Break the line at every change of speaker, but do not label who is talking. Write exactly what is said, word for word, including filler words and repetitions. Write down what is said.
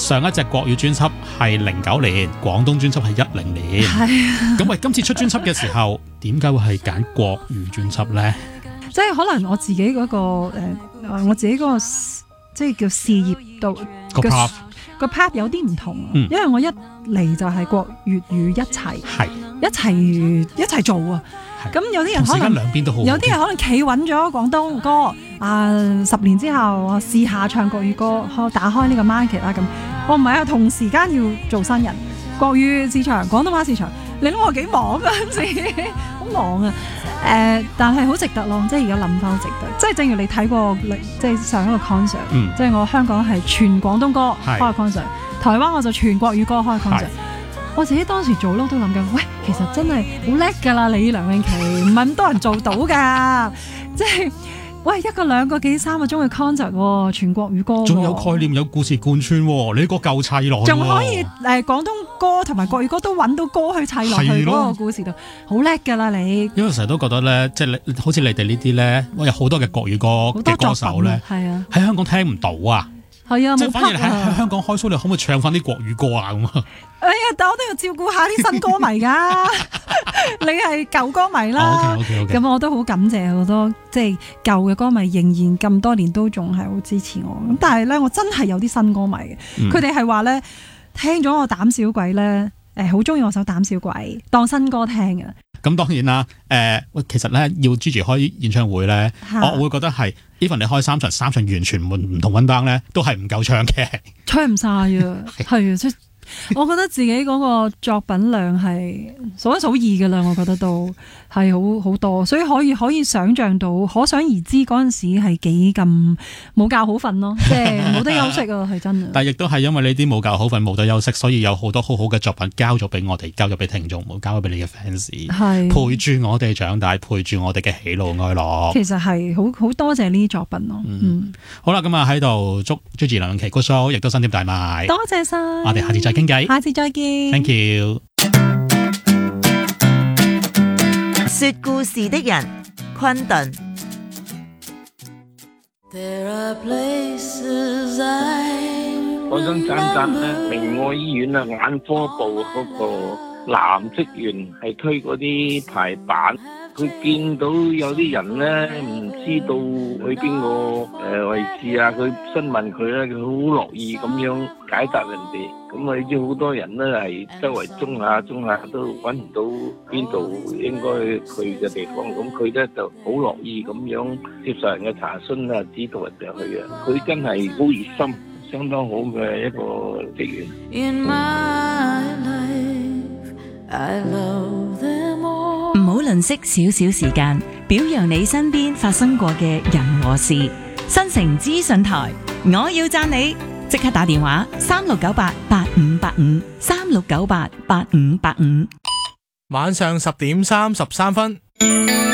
上一隻國語專輯係零九年，廣東專輯係一零年。係啊。咁喂，今次出專輯嘅時候，點解會係揀國語專輯咧？
即係可能我自己嗰、那個誒、呃，我自己嗰、那個即係叫事業度
個 path
個 path 有啲唔同、
嗯，
因為我一嚟就係國粵語一齊，係一齊一齊做啊。咁有啲人可能
兩邊都好好，
有啲人可能企穩咗廣東歌啊、呃，十年之後我試下唱國語歌，打開呢個 market 啦。咁我唔係啊，同時間要做新人，國語市場、廣東話市場，你諗我幾忙嗰陣時，好忙啊！誒、呃，但係好值得咯，即係而家諗翻好值得。即係正如你睇過，即係上一個 concert，、嗯、即係我香港係全廣東歌開個 concert，台灣我就全國語歌開個 concert。我自己當時做咯，都諗緊，喂，其實真係好叻㗎啦！你梁詠琪唔係咁多人做到㗎，即係喂一個兩個幾三個鐘嘅 concert 喎，全國語歌，
仲有概念有故事貫穿喎，你呢個夠砌落去，
仲可以誒、呃、廣東歌同埋國語歌都揾到歌去砌落去嗰個故事度，好叻㗎啦你！
因為成日都覺得咧，即係你好似你哋呢啲咧，我有好多嘅國語歌嘅歌手咧，係啊，喺香港聽唔到啊。係啊，即係反而喺喺香港開 show，你可唔可以唱翻啲國語歌啊？咁啊！
哎呀，但我都要照顧下啲新歌迷㗎。你係舊歌迷啦，咁、oh, okay, okay, okay. 我都好感謝好多即係舊嘅歌迷，仍然咁多年都仲係好支持我。咁但係咧，我真係有啲新歌迷嘅，佢哋係話咧聽咗我膽小鬼咧，誒好中意我首膽小鬼當新歌聽嘅。
咁當然啦，誒、呃，其實咧要 Gigi 開演唱會咧，我會覺得係 even 你開三場，三場完全唔唔同 run down 咧，都係唔夠唱嘅，
唱唔晒啊，係啊，即我覺得自己嗰個作品量係數一數二嘅啦，我覺得都係好好多，所以可以可以想像到，可想而知嗰陣時係幾咁冇覺好瞓咯，即係冇得休息啊，係真嘅。
但係亦都係因為呢啲冇覺好瞓、冇得休息，所以有好多好好嘅作品交咗俾我哋，交咗俾聽眾，冇交咗俾你嘅 fans， 陪住我哋長大，陪住我哋嘅喜怒哀樂。其實係好好多謝呢啲作品咯。嗯，嗯好啦，咁啊喺度祝 Gigi 梁詠琪 good show， 亦都新店大賣。多謝晒，我哋下次再傾偈，下次再見。Thank you。
說故事的人，昆頓。
我想讚讚咧，明愛醫院啊，眼科部嗰個男職員係推嗰啲排版。佢見到有啲人咧唔知道去邊個誒位置啊，佢詢問佢咧，佢好樂意咁樣解答人哋。咁啊，知好多人咧係周圍中下中下都揾唔到邊度應該去嘅地方，咁佢咧就好樂意咁樣接受人嘅查詢啊，指導人哋去啊。佢真係好熱心，相當好嘅一個職員。In my life, I love them all.
唔好吝嗇少少時間，表揚你身邊發生過嘅人和事。新城資訊台，我要讚你，即刻打電話三六九八八五八五三六九八八五八五。
晚上十點三十三分。